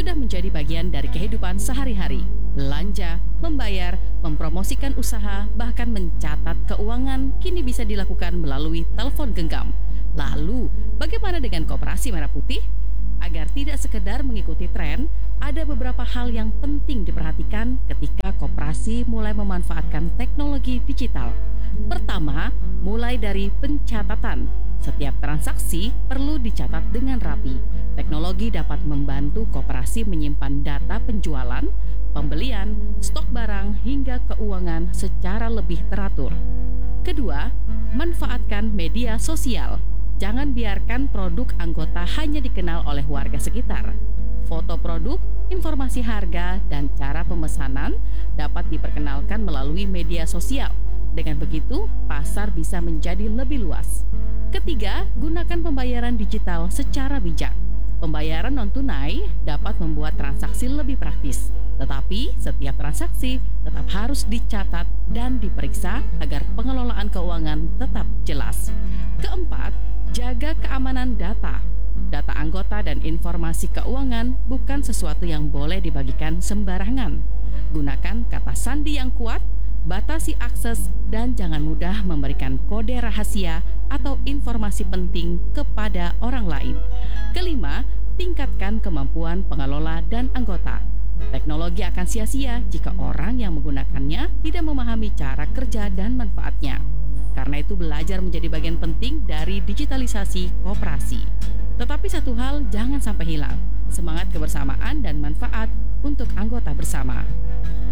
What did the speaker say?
sudah menjadi bagian dari kehidupan sehari-hari. Belanja, membayar, mempromosikan usaha, bahkan mencatat keuangan kini bisa dilakukan melalui telepon genggam. Lalu, bagaimana dengan Koperasi Merah Putih? Agar tidak sekedar mengikuti tren, ada beberapa hal yang penting diperhatikan ketika koperasi mulai memanfaatkan teknologi digital. Pertama, mulai dari pencatatan. Setiap transaksi perlu dicatat dengan rapi. Teknologi dapat membantu koperasi menyimpan data penjualan, pembelian, stok barang, hingga keuangan secara lebih teratur. Kedua, manfaatkan media sosial. Jangan biarkan produk anggota hanya dikenal oleh warga sekitar. Foto produk, informasi harga, dan cara pemesanan dapat diperkenalkan melalui media sosial. Dengan begitu, pasar bisa menjadi lebih luas. Ketiga, gunakan pembayaran digital secara bijak. Pembayaran non-tunai dapat membuat transaksi lebih praktis, tetapi setiap transaksi tetap harus dicatat dan diperiksa agar pengelolaan keuangan tetap jelas. Keempat, jaga keamanan data. Data anggota dan informasi keuangan bukan sesuatu yang boleh dibagikan sembarangan. Gunakan kata sandi yang kuat, batasi akses, dan jangan mudah memberikan kode rahasia atau informasi penting kepada orang lain. Kelima, tingkatkan kemampuan pengelola dan anggota. Teknologi akan sia-sia jika orang yang menggunakannya tidak memahami cara kerja dan manfaatnya. Karena itu belajar menjadi bagian penting dari digitalisasi koperasi. Tetapi satu hal jangan sampai hilang, semangat kebersamaan dan manfaat untuk anggota bersama.